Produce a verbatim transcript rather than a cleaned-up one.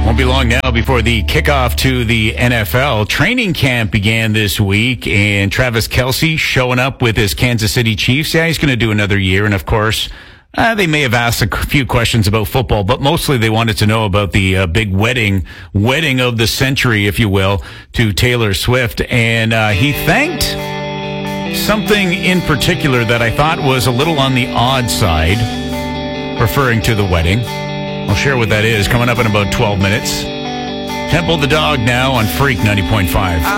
Won't be long now before the kickoff to the N F L. Training camp began this week, and Travis Kelce showing up with his Kansas City Chiefs. Yeah, he's going to do another year, and of course, uh, they may have asked a few questions about football, but mostly they wanted to know about the uh, big wedding, wedding of the century, if you will, to Taylor Swift. And uh, he thanked something in particular that I thought was a little on the odd side, referring to the wedding. I'll share what that is coming up in about twelve minutes. Temple the Dog now on Freak ninety point five.